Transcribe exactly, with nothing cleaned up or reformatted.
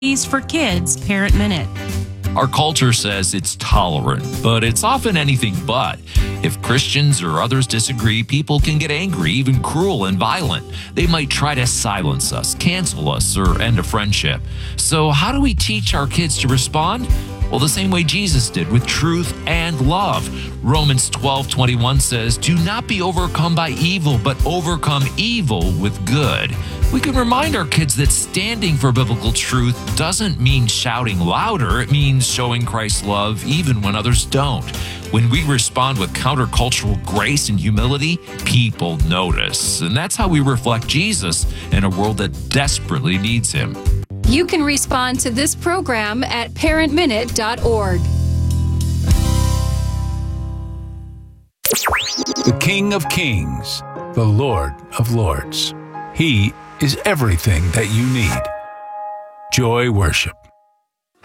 for Kids Parent Minute. Our culture says it's tolerant, but it's often anything but. If Christians or others disagree, people can get angry, even cruel and violent. They might try to silence us, cancel us, or end a friendship. So how do we teach our kids to respond? Well, the same way Jesus did, with truth and love. Romans twelve twenty-one says, "Do not be overcome by evil, but overcome evil with good." We can remind our kids that standing for biblical truth doesn't mean shouting louder. It means showing Christ's love even when others don't. When we respond with countercultural grace and humility, people notice. And that's how we reflect Jesus in a world that desperately needs him. You can respond to this program at parent minute dot org. The King of Kings, the Lord of Lords. He is everything that you need. Joy Worship.